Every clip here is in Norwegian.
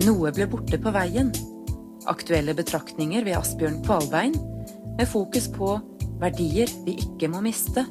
Noe ble borte på veien. Aktuelle betraktninger ved Asbjørn Kvalbein, med fokus på verdier vi ikke må miste.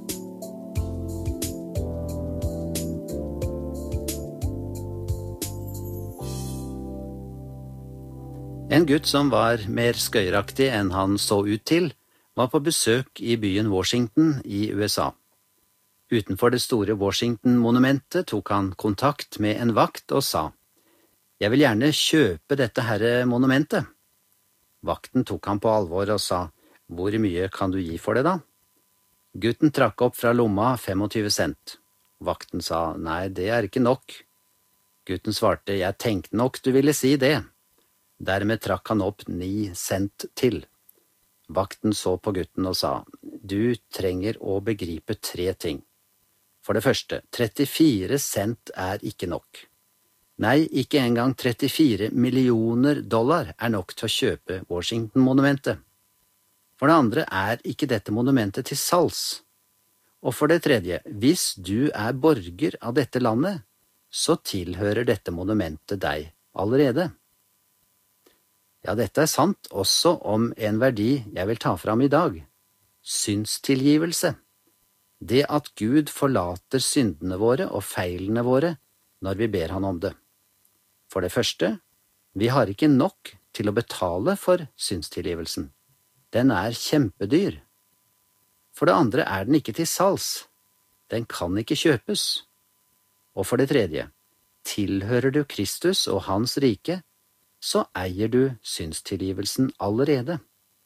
En gutt som var mer skøyeraktig enn han så ut til, var på besøk i byen Washington i USA. Utenfor det store Washington-monumentet tok han kontakt med en vakt og sa: «Jeg vil gjerne kjøpe dette herre monumentet.» Vakten tok han på alvor og sa: «Hvor mye kan du gi for det da?» Gutten trakk opp fra lomma 25 cent. Vakten sa: «Nei, det er ikke nok.» Gutten svarte: «Jeg tenkte nok du ville si det.» Dermed trakk han opp 9 cent til. Vakten så på gutten og sa: «Du trenger å begripe 3 ting. For det første, 34 cent er ikke nok. Nei, ikke engang 34 millioner dollar er nok til å kjøpe Washington-monumentet. For det andre er ikke dette monumentet til salgs. Og for det tredje, hvis du er borger av dette landet, så tilhører dette monumentet deg allerede.» Ja, dette er sant også om en verdi jeg vil ta fram i dag. Syndstilgivelse. Det at Gud forlater syndene våre og feilene våre når vi ber han om det. For det første, vi har ikke nok til å betale for syndstilgivelsen. Den er kjempedyr. For det andre er den ikke til salgs. Den kan ikke kjøpes. Og for det tredje, tilhører du Kristus og hans rike, så eier du syndstilgivelsen allerede.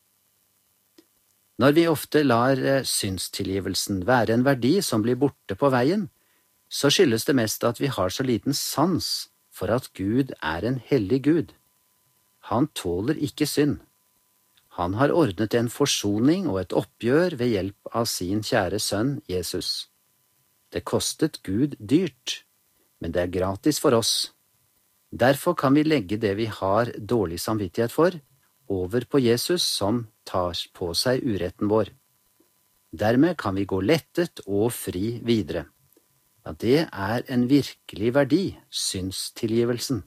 Når vi ofte lar syndstilgivelsen være en verdi som blir borte på veien, så skyldes det mest at vi har så liten sans for at Gud er en hellig Gud. Han tåler ikke synd. Han har ordnet en forsoning og et oppgjør ved hjelp av sin kjære sønn Jesus. Det kostet Gud dyrt, men det er gratis for oss. Derfor kan vi legge det vi har dårlig samvittighet for, over på Jesus som tar på seg uretten vår. Dermed kan vi gå lettet og fri videre. Ja, det er en virkelig verdi, syndstilgivelsen.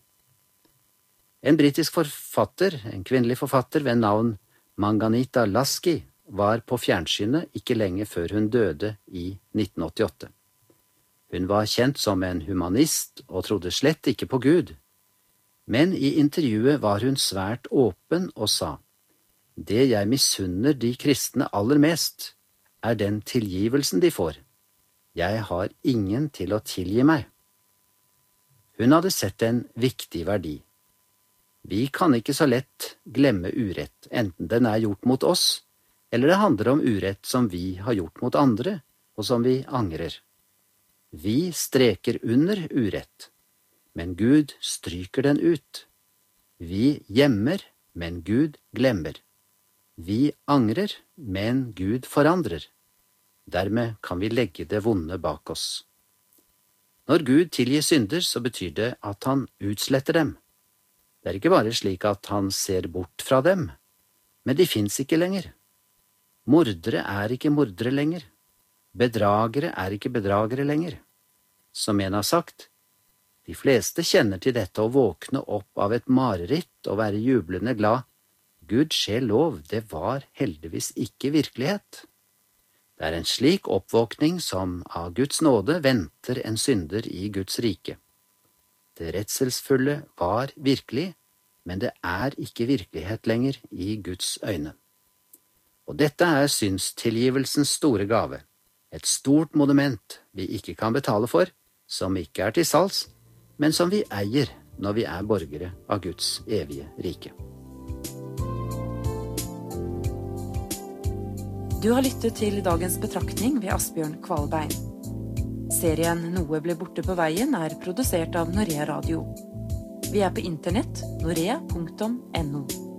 En britisk forfatter, en kvinnelig forfatter ved navn Margarita Lasky, var på fjernsynet ikke lenge før hun døde i 1988. Hun var kjent som en humanist og trodde slett ikke på Gud. Men i intervjuet var hun svært åpen og sa: «Det jeg misunner de kristne aller mest, er den tilgivelsen de får. Jeg har ingen til å tilgi meg.» Hun hadde sett en viktig verdi. Vi kan ikke så lett glemme urett, enten den er gjort mot oss, eller det handler om urett som vi har gjort mot andre, og som vi angrer. Vi streker under urett, men Gud stryker den ut. Vi gjemmer, men Gud glemmer. Vi angrer, men Gud forandrer. Dermed kan vi legge det vonde bak oss. Når Gud tilgir synder, så betyr det at han utsletter dem. Det er ikke bare slik at han ser bort fra dem, men de finnes ikke lenger. Mordere er ikke mordere lenger. Bedragere er ikke bedragere lenger. Som en har sagt, de fleste kjenner til dette å våkne opp av et mareritt og være jublende glad. Gud skje lov, det var heldigvis ikke virkelighet. Det er en slik oppvåkning som av Guds nåde venter en synder i Guds rike. Det redselsfulle var virkelig, men det er ikke virkelighet lenger i Guds øyne. Og dette er syndstilgivelsens store gave, et stort monument vi ikke kan betale for, som ikke er til salgs, men som vi eier når vi er borgere av Guds evige rike. Du har lyttet til dagens betraktning ved Asbjørn Kvalbein. Serien Noe ble borte på veien er produsert av Norea Radio. Vi er på internett, norea.no.